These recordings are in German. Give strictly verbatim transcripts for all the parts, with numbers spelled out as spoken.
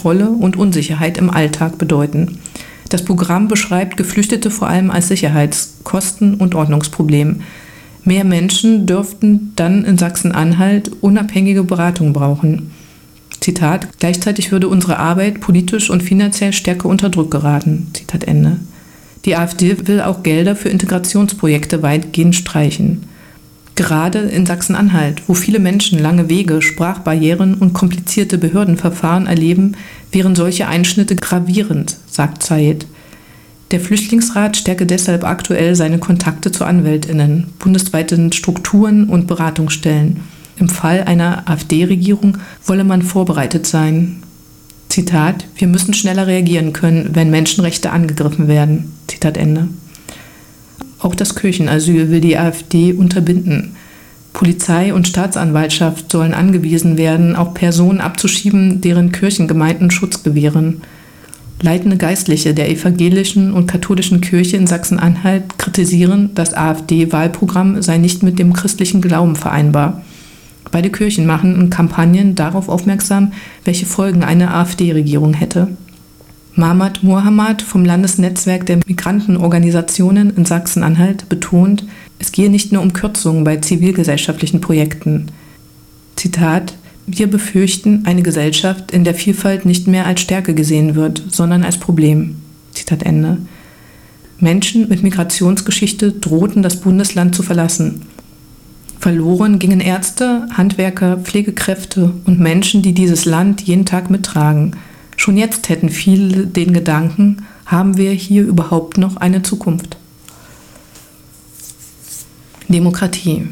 Kontrolle und Unsicherheit im Alltag bedeuten. Das Programm beschreibt Geflüchtete vor allem als Sicherheits-, Kosten- und Ordnungsproblem. Mehr Menschen dürften dann in Sachsen-Anhalt unabhängige Beratung brauchen. Zitat: Gleichzeitig würde unsere Arbeit politisch und finanziell stärker unter Druck geraten. Zitat Ende. Die AfD will auch Gelder für Integrationsprojekte weitgehend streichen. Gerade in Sachsen-Anhalt, wo viele Menschen lange Wege, Sprachbarrieren und komplizierte Behördenverfahren erleben, wären solche Einschnitte gravierend, sagt Zayed. Der Flüchtlingsrat stärke deshalb aktuell seine Kontakte zu AnwältInnen, bundesweiten Strukturen und Beratungsstellen. Im Fall einer AfD-Regierung wolle man vorbereitet sein. Zitat: Wir müssen schneller reagieren können, wenn Menschenrechte angegriffen werden. Zitat Ende. Auch das Kirchenasyl will die AfD unterbinden. Polizei und Staatsanwaltschaft sollen angewiesen werden, auch Personen abzuschieben, deren Kirchengemeinden Schutz gewähren. Leitende Geistliche der evangelischen und katholischen Kirche in Sachsen-Anhalt kritisieren, das AfD-Wahlprogramm sei nicht mit dem christlichen Glauben vereinbar. Beide Kirchen machen in Kampagnen darauf aufmerksam, welche Folgen eine AfD-Regierung hätte. Mahmat Mohamad vom Landesnetzwerk der Migrantenorganisationen in Sachsen-Anhalt betont, es gehe nicht nur um Kürzungen bei zivilgesellschaftlichen Projekten. Zitat: Wir befürchten eine Gesellschaft, in der Vielfalt nicht mehr als Stärke gesehen wird, sondern als Problem. Zitat Ende. Menschen mit Migrationsgeschichte drohten das Bundesland zu verlassen. Verloren gingen Ärzte, Handwerker, Pflegekräfte und Menschen, die dieses Land jeden Tag mittragen. Schon jetzt hätten viele den Gedanken, haben wir hier überhaupt noch eine Zukunft? Demokratie.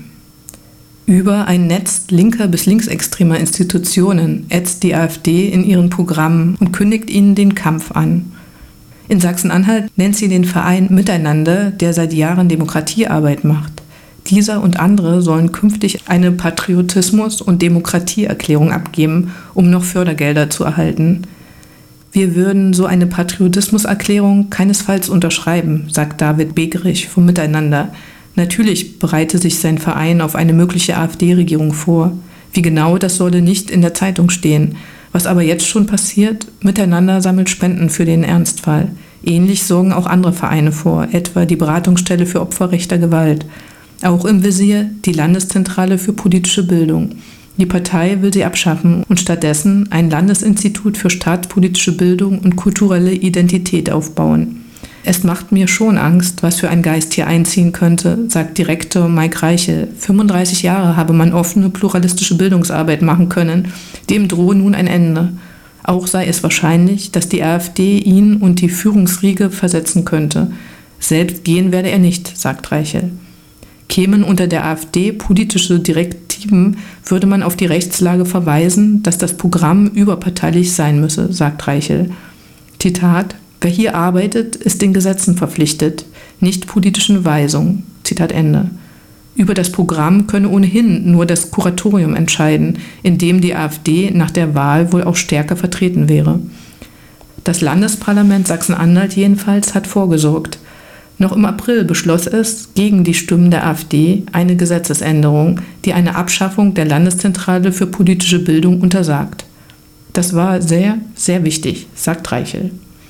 Über ein Netz linker bis linksextremer Institutionen ätzt die AfD in ihren Programmen und kündigt ihnen den Kampf an. In Sachsen-Anhalt nennt sie den Verein Miteinander, der seit Jahren Demokratiearbeit macht. Dieser und andere sollen künftig eine Patriotismus- und Demokratieerklärung abgeben, um noch Fördergelder zu erhalten. Wir würden so eine Patriotismuserklärung keinesfalls unterschreiben, sagt David Begerich vom Miteinander. Natürlich bereite sich sein Verein auf eine mögliche AfD-Regierung vor. Wie genau, das solle nicht in der Zeitung stehen. Was aber jetzt schon passiert, Miteinander sammelt Spenden für den Ernstfall. Ähnlich sorgen auch andere Vereine vor, etwa die Beratungsstelle für Opfer rechter Gewalt. Auch im Visier die Landeszentrale für politische Bildung. Die Partei will sie abschaffen und stattdessen ein Landesinstitut für staatspolitische Bildung und kulturelle Identität aufbauen. Es macht mir schon Angst, was für ein Geist hier einziehen könnte, sagt Direktor Mike Reichel. fünfunddreißig Jahre habe man offene, pluralistische Bildungsarbeit machen können. Dem drohe nun ein Ende. Auch sei es wahrscheinlich, dass die AfD ihn und die Führungsriege versetzen könnte. Selbst gehen werde er nicht, sagt Reichel. Kämen unter der AfD politische Direktiven, würde man auf die Rechtslage verweisen, dass das Programm überparteilich sein müsse, sagt Reichel. Zitat: Wer hier arbeitet, ist den Gesetzen verpflichtet, nicht politischen Weisungen. Zitat Ende. Über das Programm könne ohnehin nur das Kuratorium entscheiden, in dem die AfD nach der Wahl wohl auch stärker vertreten wäre. Das Landesparlament Sachsen-Anhalt jedenfalls hat vorgesorgt. Noch im April beschloss es, gegen die Stimmen der AfD, eine Gesetzesänderung, die eine Abschaffung der Landeszentrale für politische Bildung untersagt. Das war sehr, sehr wichtig, sagt Reichel.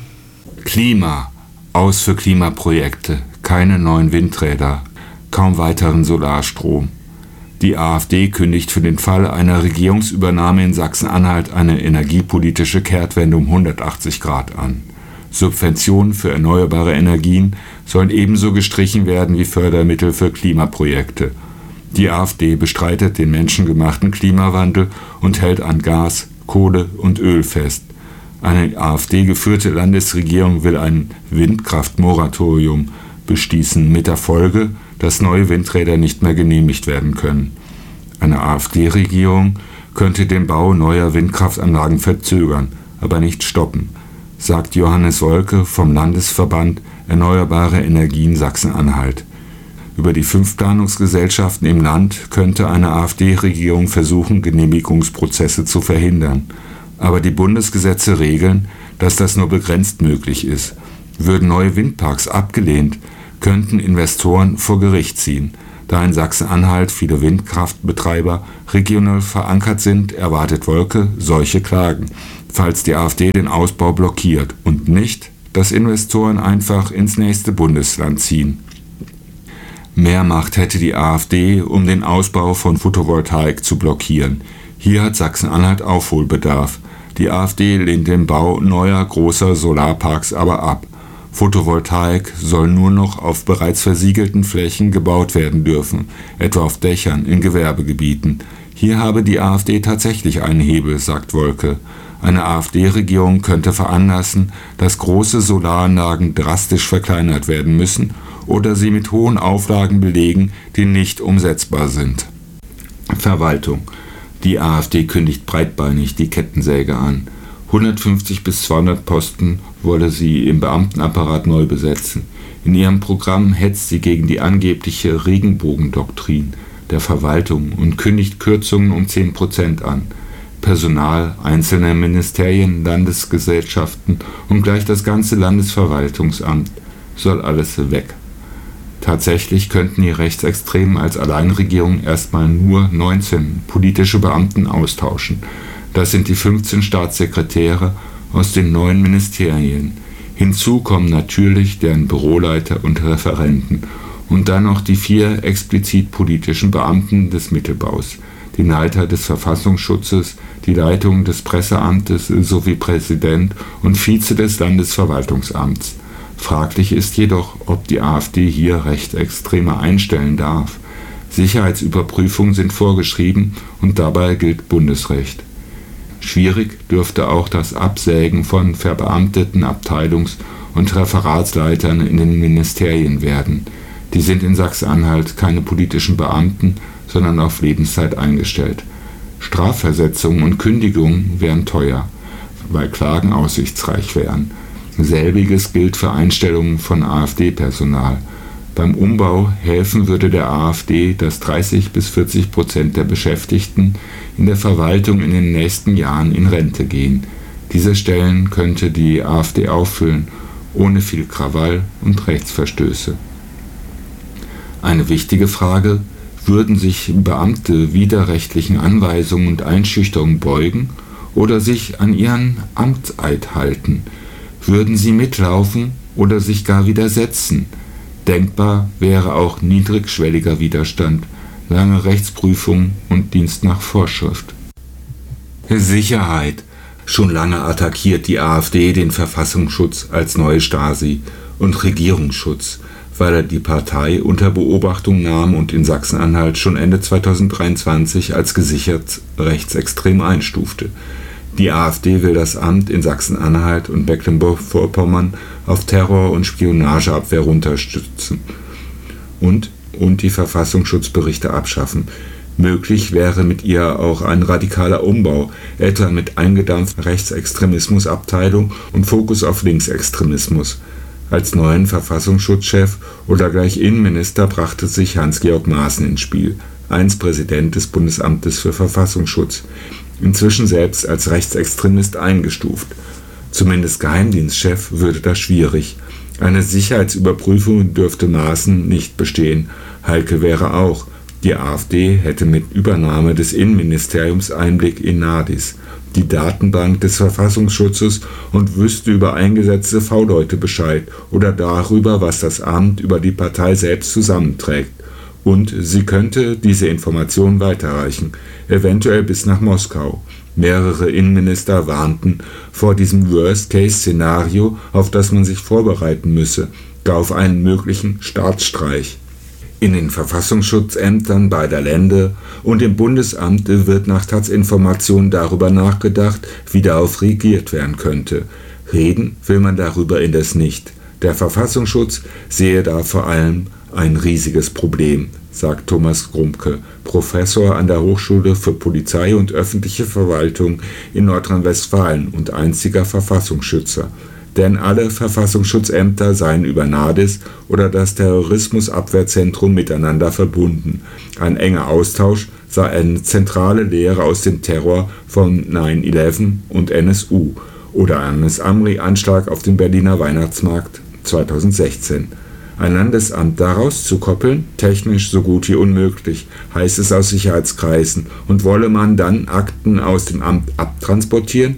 Klima. Aus für Klimaprojekte. Keine neuen Windräder. Kaum weiteren Solarstrom. Die AfD kündigt für den Fall einer Regierungsübernahme in Sachsen-Anhalt eine energiepolitische Kehrtwende um hundertachtzig Grad an. Subventionen für erneuerbare Energien sollen ebenso gestrichen werden wie Fördermittel für Klimaprojekte. Die AfD bestreitet den menschengemachten Klimawandel und hält an Gas, Kohle und Öl fest. Eine AfD-geführte Landesregierung will ein Windkraftmoratorium beschließen, mit der Folge, dass neue Windräder nicht mehr genehmigt werden können. Eine AfD-Regierung könnte den Bau neuer Windkraftanlagen verzögern, aber nicht stoppen, sagt Johannes Wolke vom Landesverband Erneuerbare Energien Sachsen-Anhalt. Über die fünf Planungsgesellschaften im Land könnte eine AfD-Regierung versuchen, Genehmigungsprozesse zu verhindern. Aber die Bundesgesetze regeln, dass das nur begrenzt möglich ist. Würden neue Windparks abgelehnt, könnten Investoren vor Gericht ziehen. Da in Sachsen-Anhalt viele Windkraftbetreiber regional verankert sind, erwartet Wolke solche Klagen. falls die AfD den Ausbau blockiert und nicht, dass Investoren einfach ins nächste Bundesland ziehen. Mehr Macht hätte die AfD, um den Ausbau von Photovoltaik zu blockieren. Hier hat Sachsen-Anhalt Aufholbedarf. Die AfD lehnt den Bau neuer großer Solarparks aber ab. Photovoltaik soll nur noch auf bereits versiegelten Flächen gebaut werden dürfen, etwa auf Dächern in Gewerbegebieten. Hier habe die AfD tatsächlich einen Hebel, sagt Wolke. Eine AfD-Regierung könnte veranlassen, dass große Solaranlagen drastisch verkleinert werden müssen oder sie mit hohen Auflagen belegen, die nicht umsetzbar sind. Verwaltung. Die AfD kündigt breitbeinig die Kettensäge an. hundertfünfzig bis zweihundert Posten wolle sie im Beamtenapparat neu besetzen. In ihrem Programm hetzt sie gegen die angebliche Regenbogendoktrin der Verwaltung und kündigt Kürzungen um zehn Prozent an. Personal einzelner Ministerien, Landesgesellschaften und gleich das ganze Landesverwaltungsamt soll alles weg. Tatsächlich könnten die Rechtsextremen als Alleinregierung erstmal nur neunzehn politische Beamten austauschen. Das sind die fünfzehn Staatssekretäre aus den neuen Ministerien. Hinzu kommen natürlich deren Büroleiter und Referenten und dann noch die vier explizit politischen Beamten des Mittelbaus, den Leiter des Verfassungsschutzes, die Leitung des Presseamtes sowie Präsident und Vize des Landesverwaltungsamts. Fraglich ist jedoch, ob die AfD hier Rechtsextreme einstellen darf. Sicherheitsüberprüfungen sind vorgeschrieben und dabei gilt Bundesrecht. Schwierig dürfte auch das Absägen von verbeamteten Abteilungs- und Referatsleitern in den Ministerien werden. Die sind in Sachsen-Anhalt keine politischen Beamten, sondern auf Lebenszeit eingestellt. Strafversetzungen und Kündigungen wären teuer, weil Klagen aussichtsreich wären. Selbiges gilt für Einstellungen von AfD-Personal. Beim Umbau helfen würde der AfD, dass dreißig bis vierzig Prozent der Beschäftigten in der Verwaltung in den nächsten Jahren in Rente gehen. Diese Stellen könnte die AfD auffüllen, ohne viel Krawall und Rechtsverstöße. Eine wichtige Frage: Würden sich Beamte widerrechtlichen Anweisungen und Einschüchterungen beugen oder sich an ihren Amtseid halten? Würden sie mitlaufen oder sich gar widersetzen? Denkbar wäre auch niedrigschwelliger Widerstand, lange Rechtsprüfung und Dienst nach Vorschrift. Sicherheit. Schon lange attackiert die AfD den Verfassungsschutz als neue Stasi und Regierungsschutz, weil er die Partei unter Beobachtung nahm und in Sachsen-Anhalt schon Ende zweitausenddreiundzwanzig als gesichert rechtsextrem einstufte. Die AfD will das Amt in Sachsen-Anhalt und Mecklenburg-Vorpommern auf Terror- und Spionageabwehr runterstützen und, und die Verfassungsschutzberichte abschaffen. Möglich wäre mit ihr auch ein radikaler Umbau, etwa mit eingedampfter Rechtsextremismusabteilung und Fokus auf Linksextremismus. Als neuen Verfassungsschutzchef oder gleich Innenminister brachte sich Hans-Georg Maaßen ins Spiel, einst Präsident des Bundesamtes für Verfassungsschutz, inzwischen selbst als Rechtsextremist eingestuft. Zumindest Geheimdienstchef würde das schwierig. Eine Sicherheitsüberprüfung dürfte Maaßen nicht bestehen. Heike wäre auch: Die AfD hätte mit Übernahme des Innenministeriums Einblick in NADIS, die Datenbank des Verfassungsschutzes, und wüsste über eingesetzte V-Leute Bescheid oder darüber, was das Amt über die Partei selbst zusammenträgt. Und sie könnte diese Informationen weiterreichen, eventuell bis nach Moskau. Mehrere Innenminister warnten vor diesem Worst-Case-Szenario, auf das man sich vorbereiten müsse, gar auf einen möglichen Staatsstreich. In den Verfassungsschutzämtern beider Länder und im Bundesamt wird nach Taz-Informationen darüber nachgedacht, wie darauf reagiert werden könnte. Reden will man darüber indes nicht. Der Verfassungsschutz sehe da vor allem ein riesiges Problem, sagt Thomas Grumke, Professor an der Hochschule für Polizei und öffentliche Verwaltung in Nordrhein-Westfalen und einziger Verfassungsschützer. Denn alle Verfassungsschutzämter seien über NADIS oder das Terrorismusabwehrzentrum miteinander verbunden. Ein enger Austausch sei eine zentrale Lehre aus dem Terror von neun elf und N S U oder Anis Amri-Anschlag auf dem Berliner Weihnachtsmarkt zweitausendsechzehn. Ein Landesamt daraus zu koppeln, technisch so gut wie unmöglich, heißt es aus Sicherheitskreisen. Und wolle man dann Akten aus dem Amt abtransportieren,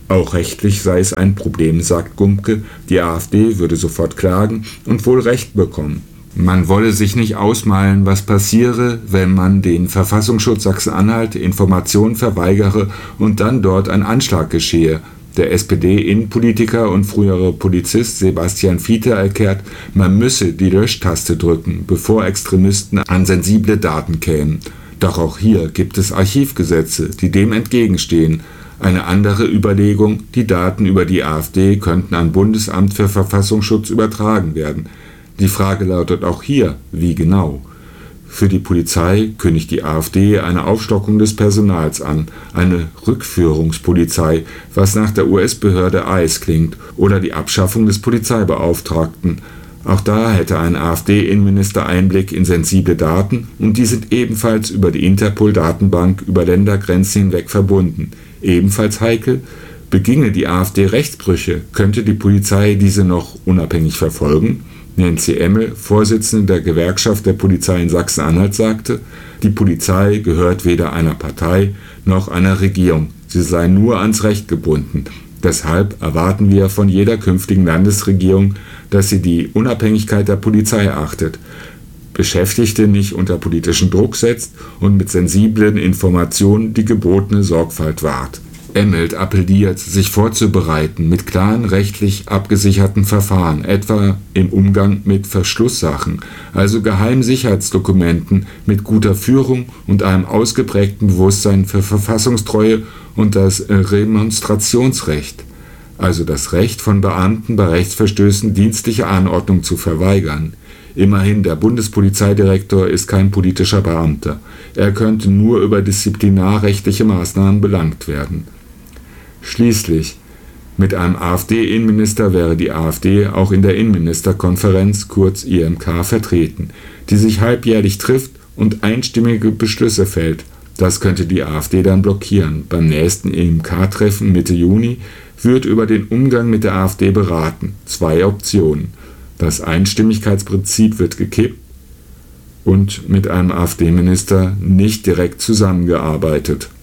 Auch rechtlich sei es ein Problem, sagt Gumpke, die AfD würde sofort klagen und wohl Recht bekommen. Man wolle sich nicht ausmalen, was passiere, wenn man den Verfassungsschutz Sachsen-Anhalt Informationen verweigere und dann dort ein Anschlag geschehe. Der S P D-Innenpolitiker und frühere Polizist Sebastian Fiete erklärt, man müsse die Löschtaste drücken, bevor Extremisten an sensible Daten kämen. Doch auch hier gibt es Archivgesetze, die dem entgegenstehen. Eine andere Überlegung, die Daten über die AfD könnten an Bundesamt für Verfassungsschutz übertragen werden. Die Frage lautet auch hier, wie genau? Für die Polizei kündigt die AfD eine Aufstockung des Personals an, eine Rückführungspolizei, was nach der U S-Behörde I C E klingt, oder die Abschaffung des Polizeibeauftragten. Auch da hätte ein AfD-Innenminister Einblick in sensible Daten und die sind ebenfalls über die Interpol-Datenbank über Ländergrenzen hinweg verbunden. Ebenfalls heikel: Beginge die AfD Rechtsbrüche, könnte die Polizei diese noch unabhängig verfolgen? Nancy Emmel, Vorsitzende der Gewerkschaft der Polizei in Sachsen-Anhalt, sagte, die Polizei gehört weder einer Partei noch einer Regierung, sie sei nur ans Recht gebunden. Deshalb erwarten wir von jeder künftigen Landesregierung, dass sie die Unabhängigkeit der Polizei achtet, Beschäftigte nicht unter politischen Druck setzt und mit sensiblen Informationen die gebotene Sorgfalt wahrt. Emmelt appelliert, sich vorzubereiten mit klaren rechtlich abgesicherten Verfahren, etwa im Umgang mit Verschlusssachen, also geheimen Sicherheitsdokumenten mit guter Führung und einem ausgeprägten Bewusstsein für Verfassungstreue und das Remonstrationsrecht, also das Recht von Beamten bei Rechtsverstößen dienstliche Anordnung zu verweigern. Immerhin, der Bundespolizeidirektor ist kein politischer Beamter. Er könnte nur über disziplinarrechtliche Maßnahmen belangt werden. Schließlich, mit einem AfD-Innenminister wäre die AfD auch in der Innenministerkonferenz, kurz I M K, vertreten, die sich halbjährlich trifft und einstimmige Beschlüsse fällt. Das könnte die AfD dann blockieren. Beim nächsten I M K-Treffen Mitte Juni wird über den Umgang mit der AfD beraten. Zwei Optionen. Das Einstimmigkeitsprinzip wird gekippt und mit einem AfD-Minister nicht direkt zusammengearbeitet.